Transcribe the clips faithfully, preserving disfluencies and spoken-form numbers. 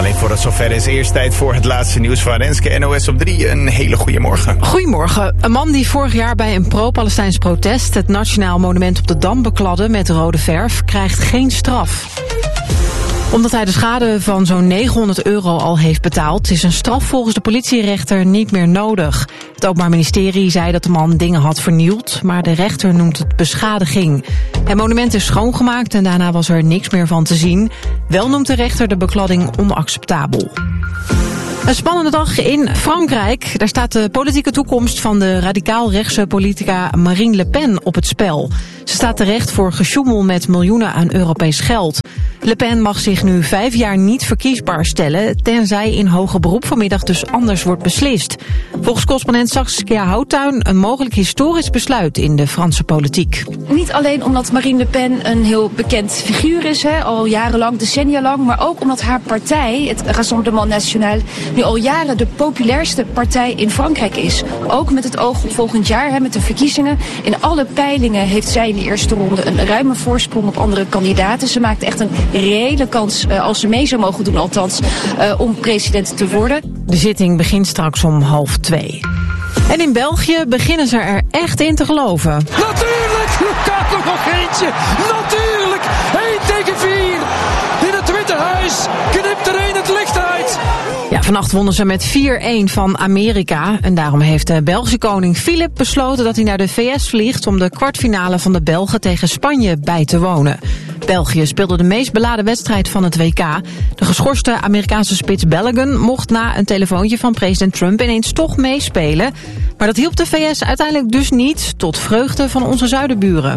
Alleen voordat het zover is, eerst tijd voor het laatste nieuws van Renske. N O S op drie, een hele goede morgen. Goedemorgen. Een man die vorig jaar bij een pro-Palestijns protest het Nationaal Monument op de Dam bekladde met rode verf, krijgt geen straf. Omdat hij de schade van zo'n negenhonderd euro al heeft betaald, is een straf volgens de politierechter niet meer nodig. Het Openbaar Ministerie zei dat de man dingen had vernield, maar de rechter noemt het beschadiging. Het monument is schoongemaakt en daarna was er niks meer van te zien. Wel noemt de rechter de bekladding onacceptabel. Een spannende dag in Frankrijk. Daar staat de politieke toekomst van de radicaal-rechtse politica Marine Le Pen op het spel. Ze staat terecht voor gesjoemel met miljoenen aan Europees geld. Le Pen mag zich nu vijf jaar niet verkiesbaar stellen, tenzij in hoger beroep vanmiddag dus anders wordt beslist. Volgens correspondent Saskia Houttuin een mogelijk historisch besluit in de Franse politiek. Niet alleen omdat Marine Le Pen een heel bekend figuur is, hè, al jarenlang, decennia lang, maar ook omdat haar partij, het Rassemblement National, nu al jaren de populairste partij in Frankrijk is. Ook met het oog op volgend jaar, hè, met de verkiezingen. In alle peilingen heeft zij in de eerste ronde een ruime voorsprong op andere kandidaten. Ze maakt echt een reële kans, uh, als ze mee zou mogen doen althans, uh, om president te worden. De zitting begint straks om half twee. En in België beginnen ze er echt in te geloven. Natuurlijk! Lukaku nog eentje! Natuurlijk! één tegen vier! In het Witte Huis knipt er één het licht uit! Ja, vannacht wonnen ze met vier-een van Amerika. En daarom heeft de Belgische koning Filip besloten dat hij naar de V S vliegt om de kwartfinale van de Belgen tegen Spanje bij te wonen. België speelde de meest beladen wedstrijd van het W K. De geschorste Amerikaanse spits Balogun mocht na een telefoontje van president Trump ineens toch meespelen. Maar dat hielp de V S uiteindelijk dus niet, tot vreugde van onze zuidenburen.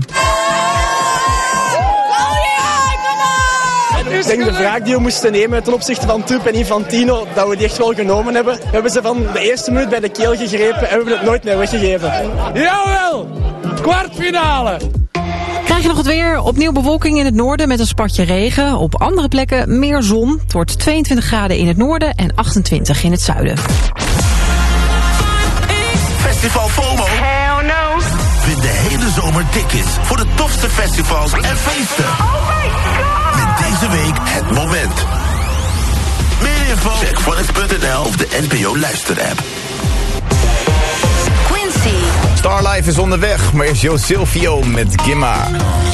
Ik denk de wraak die we moesten nemen ten opzichte van Trump en Infantino, dat we die echt wel genomen hebben. We hebben ze van de eerste minuut bij de keel gegrepen en we hebben het nooit meer weggegeven. Jawel! Kwartfinale! Krijg je nog het weer? Opnieuw bewolking in het noorden met een spatje regen. Op andere plekken meer zon. Het wordt tweeëntwintig graden in het noorden en achtentwintig in het zuiden. Festival FOMO. Hell no. Vind de hele zomer tickets voor de tofste festivals en feesten. Oh my god. Met deze week het moment. Meer info? Check Phonics punt n l of de N P O luisterapp. Quincy. Starlife is onderweg, maar is Jo Silvio met Gimma.